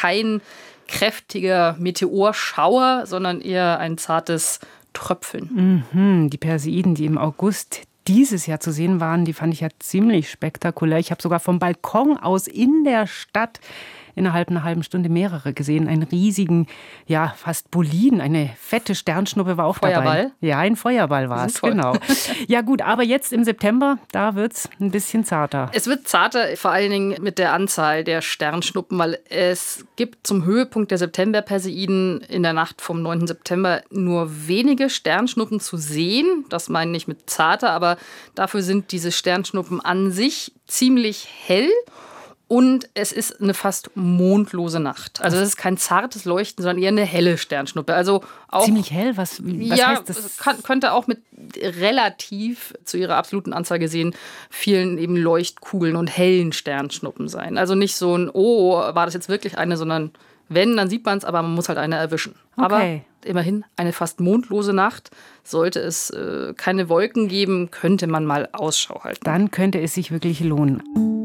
kein kräftiger Meteorschauer, sondern eher ein zartes Tröpfeln. Die Perseiden, die im August dieses Jahr zu sehen waren, die fand ich ja ziemlich spektakulär. Ich habe sogar vom Balkon aus in der Stadt innerhalb einer halben Stunde mehrere gesehen. Einen riesigen, ja, fast Boliden, eine fette Sternschnuppe war auch Feuerball? dabei. Ja, ein Feuerball war es, genau. Ja gut, aber jetzt im September, da wird es ein bisschen zarter. Es wird zarter, vor allen Dingen mit der Anzahl der Sternschnuppen, weil es gibt zum Höhepunkt der September-Perseiden in der Nacht vom 9. September nur wenige Sternschnuppen zu sehen. Das meine ich mit zarter, aber dafür sind diese Sternschnuppen an sich ziemlich hell. Und es ist eine fast mondlose Nacht. Also es ist kein zartes Leuchten, sondern eher eine helle Sternschnuppe. Also auch, ziemlich hell? Was heißt das? Könnte auch mit relativ zu ihrer absoluten Anzahl gesehen vielen eben Leuchtkugeln und hellen Sternschnuppen sein. Also nicht so ein, oh, war das jetzt wirklich eine, sondern wenn, dann sieht man es, aber man muss halt eine erwischen. Okay. Aber immerhin eine fast mondlose Nacht. Sollte es keine Wolken geben, könnte man mal Ausschau halten. Dann könnte es sich wirklich lohnen.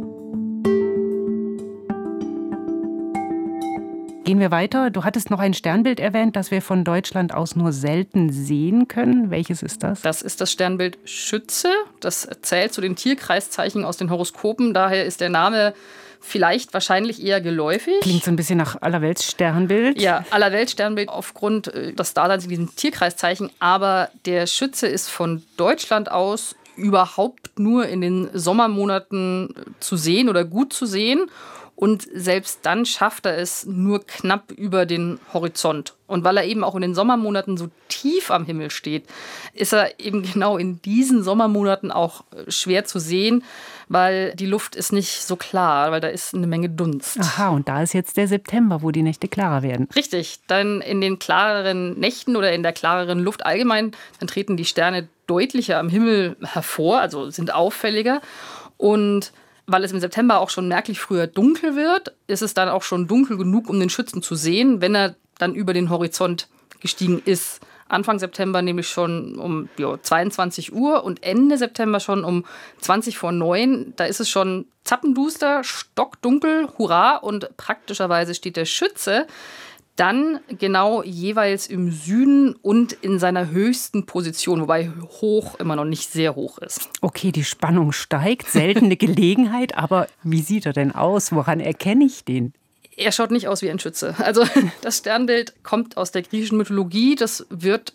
Gehen wir weiter. Du hattest noch ein Sternbild erwähnt, das wir von Deutschland aus nur selten sehen können. Welches ist das? Das ist das Sternbild Schütze. Das zählt zu den Tierkreiszeichen aus den Horoskopen. Daher ist der Name vielleicht wahrscheinlich eher geläufig. Klingt so ein bisschen nach Allerweltssternbild. Ja, Allerweltssternbild aufgrund des Daseins in diesem Tierkreiszeichen. Aber der Schütze ist von Deutschland aus überhaupt nur in den Sommermonaten zu sehen oder gut zu sehen. Und selbst dann schafft er es nur knapp über den Horizont. Und weil er eben auch in den Sommermonaten so tief am Himmel steht, ist er eben genau in diesen Sommermonaten auch schwer zu sehen, weil die Luft ist nicht so klar, weil da ist eine Menge Dunst. Aha, und da ist jetzt der September, wo die Nächte klarer werden. Richtig, dann in den klareren Nächten oder in der klareren Luft allgemein, dann treten die Sterne deutlicher am Himmel hervor, also sind auffälliger. Und weil es im September auch schon merklich früher dunkel wird, ist es dann auch schon dunkel genug, um den Schützen zu sehen, wenn er dann über den Horizont gestiegen ist. Anfang September nämlich schon um 22 Uhr und Ende September schon um 20 vor 9. Da ist es schon zappenduster, stockdunkel, hurra, und praktischerweise steht der Schütze dann genau jeweils im Süden und in seiner höchsten Position, wobei hoch immer noch nicht sehr hoch ist. Okay, die Spannung steigt, seltene Gelegenheit, aber wie sieht er denn aus? Woran erkenne ich den? Er schaut nicht aus wie ein Schütze. Also das Sternbild kommt aus der griechischen Mythologie. Das wird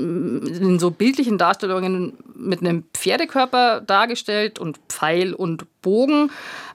in so bildlichen Darstellungen mit einem Pferdekörper dargestellt und Pfeil und Bogen.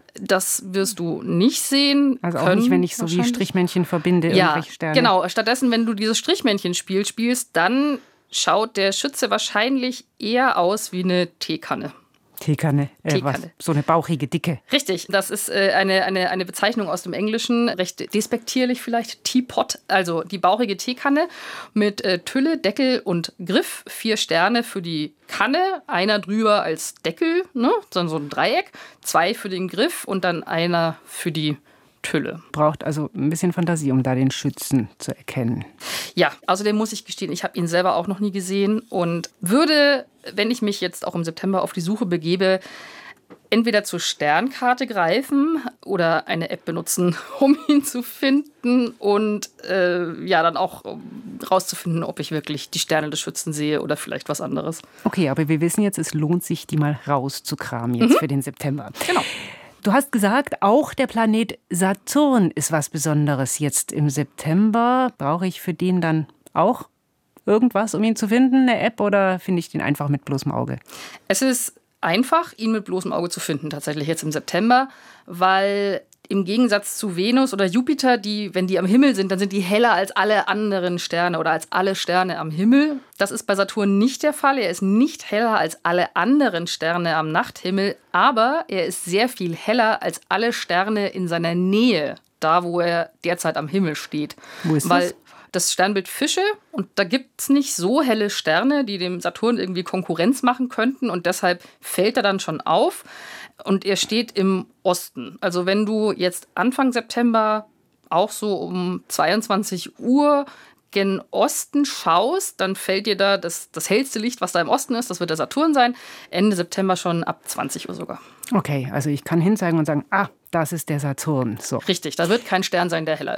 Das wirst du nicht sehen. Also auch nicht, wenn ich so wie Strichmännchen verbinde, irgendwelche Sterne. Genau. Stattdessen, wenn du dieses Strichmännchen-Spiel spielst, dann schaut der Schütze wahrscheinlich eher aus wie eine Teekanne. Teekanne. So eine bauchige, dicke. Richtig, das ist eine Bezeichnung aus dem Englischen, recht despektierlich vielleicht, Teapot, also die bauchige Teekanne mit Tülle, Deckel und Griff, 4 Sterne für die Kanne, einer drüber als Deckel, ne? So ein Dreieck, 2 für den Griff und dann einer für die Tülle. Braucht also ein bisschen Fantasie, um da den Schützen zu erkennen. Ja, außerdem muss ich gestehen, ich habe ihn selber auch noch nie gesehen und würde, wenn ich mich jetzt auch im September auf die Suche begebe, entweder zur Sternkarte greifen oder eine App benutzen, um ihn zu finden und dann auch rauszufinden, ob ich wirklich die Sterne des Schützen sehe oder vielleicht was anderes. Okay, aber wir wissen jetzt, es lohnt sich, die mal rauszukramen jetzt für den September. Genau. Du hast gesagt, auch der Planet Saturn ist was Besonderes jetzt im September. Brauche ich für den dann auch irgendwas, um ihn zu finden, eine App, oder finde ich den einfach mit bloßem Auge? Es ist einfach, ihn mit bloßem Auge zu finden, tatsächlich jetzt im September, weil im Gegensatz zu Venus oder Jupiter, wenn die am Himmel sind, dann sind die heller als alle anderen Sterne oder als alle Sterne am Himmel. Das ist bei Saturn nicht der Fall. Er ist nicht heller als alle anderen Sterne am Nachthimmel, aber er ist sehr viel heller als alle Sterne in seiner Nähe, da wo er derzeit am Himmel steht. Wo ist das? Das Sternbild Fische, und da gibt es nicht so helle Sterne, die dem Saturn irgendwie Konkurrenz machen könnten, und deshalb fällt er dann schon auf. Und er steht im Osten. Also wenn du jetzt Anfang September auch so um 22 Uhr gen Osten schaust, dann fällt dir da das hellste Licht, was da im Osten ist, das wird der Saturn sein. Ende September schon ab 20 Uhr sogar. Okay, also ich kann hinzeigen und sagen, das ist der Saturn. So. Richtig, da wird kein Stern sein, der heller